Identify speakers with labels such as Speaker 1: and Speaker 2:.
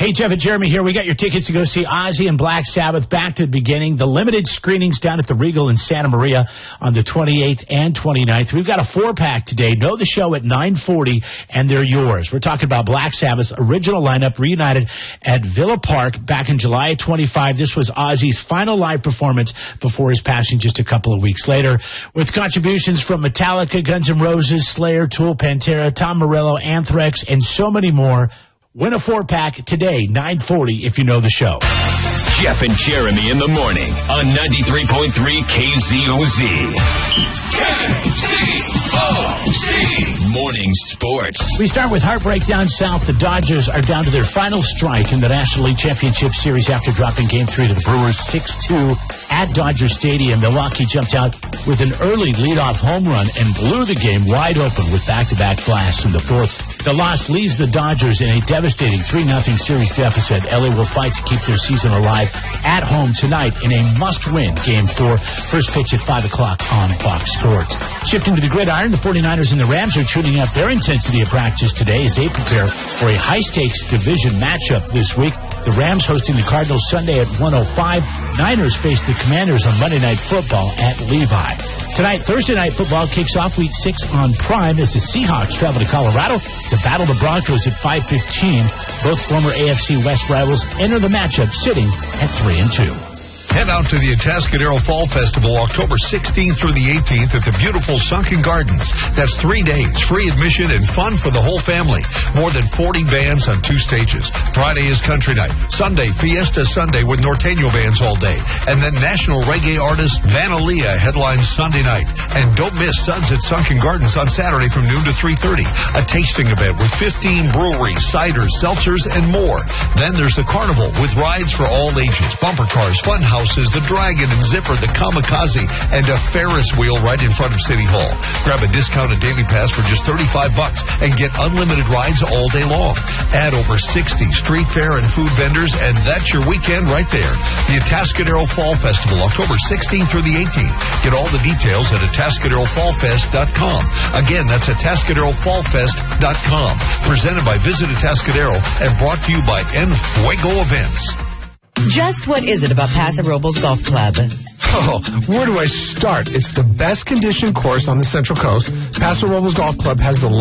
Speaker 1: Hey, Jeff and Jeremy here. We got your tickets to go see Ozzy and Black Sabbath back to the beginning. The limited screenings down at the Regal in Santa Maria on the 28th and 29th. We've got a 4-pack today. Know the show at 9:40, and they're yours. We're talking about Black Sabbath's original lineup reunited at Villa Park back in July of 25. This was Ozzy's final live performance before his passing just a couple of weeks later. With contributions from Metallica, Guns N' Roses, Slayer, Tool, Pantera, Tom Morello, Anthrax, and so many more. Win a 4-pack today, 9:40, if you know the show.
Speaker 2: Jeff and Jeremy in the morning on 93.3 KZOZ. KZOZ Morning Sports.
Speaker 1: We start with heartbreak down south. The Dodgers are down to their final strike in the National League Championship Series after dropping Game 3 to the Brewers 6-2 at Dodger Stadium. Milwaukee jumped out with an early leadoff home run and blew the game wide open with back-to-back blasts in the fourth. The loss leaves the Dodgers in a devastating 3-0 series deficit. LA will fight to keep their season alive at home tonight in a must-win Game 4. First pitch at 5 o'clock on Fox Sports. Shifting to the gridiron, the 49ers and the Rams are tuning up their intensity of practice today as they prepare for a high-stakes division matchup this week. The Rams hosting the Cardinals Sunday at 1:05. Niners face the Commanders on Monday Night Football at Levi. Tonight, Thursday Night Football kicks off Week 6 on Prime as the Seahawks travel to Colorado to battle the Broncos at 5:15. Both former AFC West rivals enter the matchup sitting at 3-2.
Speaker 3: Head out to the Atascadero Fall Festival October 16th through the 18th at the beautiful Sunken Gardens. That's 3 days, free admission and fun for the whole family. More than 40 bands on 2 stages. Friday is Country Night. Sunday, Fiesta Sunday with Norteño bands all day. And then national reggae artist Vanalia headlines Sunday night. And don't miss Suds at Sunken Gardens on Saturday from noon to 3:30. A tasting event with 15 breweries, ciders, seltzers, and more. Then there's the Carnival with rides for all ages, bumper cars, fun houses, the Dragon and Zipper, the Kamikaze, and a Ferris wheel right in front of City Hall. Grab a discounted daily pass for just $35 and get unlimited rides all day long. Add over 60 street fair and food vendors, and that's your weekend right there. The Atascadero Fall Festival, October 16th through the 18th. Get all the details at AtascaderoFallFest.com. Again, that's AtascaderoFallFest.com. Presented by Visit Atascadero and brought to you by En Fuego Events.
Speaker 4: Just what is it about Paso Robles Golf Club?
Speaker 5: Oh, where do I start? It's the best conditioned course on the Central Coast. Paso Robles Golf Club has the